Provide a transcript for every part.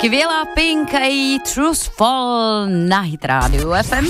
Skvělá Pink a Truthful na Hit Radio FM+.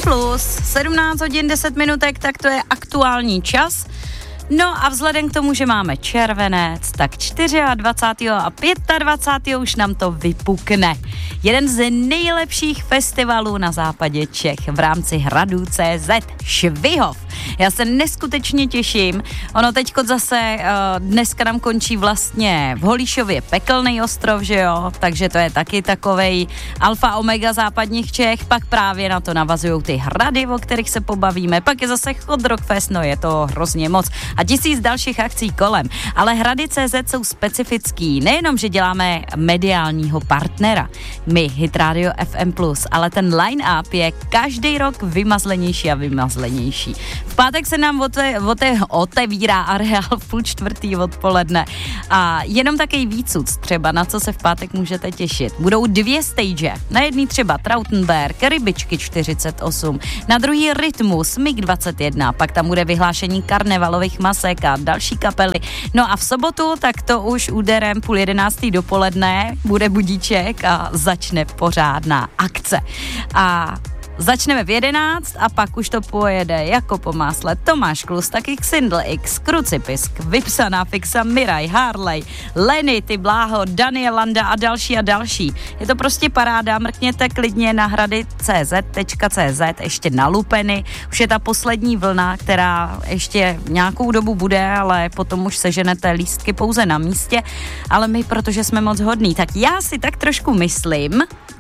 17 hodin 10 minutek, tak to je aktuální čas. No a vzhledem k tomu, že máme červenec, tak 24. a 25. už nám to vypukne. Jeden z nejlepších festivalů na západě Čech v rámci Hradu CZ, Švihov. Já se neskutečně těším. Ono teďko zase dneska nám končí vlastně v Holíšově Pekelný ostrov, že jo? Takže to je taky takovej alfa omega západních Čech. Pak právě na to navazujou ty hrady, o kterých se pobavíme. Pak je zase Hot Rock Fest, no je to hrozně moc. A 1000 dalších akcí kolem. Ale Hrady CZ jsou specifický. Nejenom, že děláme mediálního partnera, my Hit Radio FM+, ale ten line-up je každý rok vymazlenější a vymazlenější. V pátek se nám otevírá areál v 3:30 odpoledne a jenom takový výcuc třeba, na co se v pátek můžete těšit. Budou 2 stage. Na jedný třeba Trautenberg, Rybičky 48, na druhý Rytmus, MIG 21, pak tam bude vyhlášení karnevalových masek a další kapely. No a v sobotu, tak to už úderem 10:30 dopoledne bude budíček a začne pořádná akce. A začneme v 11 a pak už to pojede jako po másle. Tomáš Klus, taky Xindl X, Krucipisk, Vypsaná Fixa, Miraj, Harley, Lenny, Ty Bláho, Daniel Landa a další. Je to prostě paráda, mrkněte klidně na hrady.cz, ještě na lupeny. Už je ta poslední vlna, která ještě nějakou dobu bude, ale potom už seženete lístky pouze na místě. Ale my, protože jsme moc hodní, tak já si tak trošku myslím,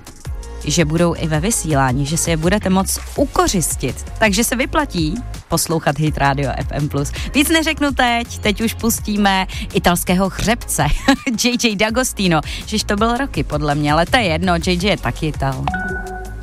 že budou i ve vysílání, že si je budete moc ukořistit. Takže se vyplatí poslouchat Hit Radio FM+. Víc neřeknu teď už pustíme italského hřebce, JJ D'Agostino, žež to byl roky podle mě, ale to je jedno, JJ je taky Ital.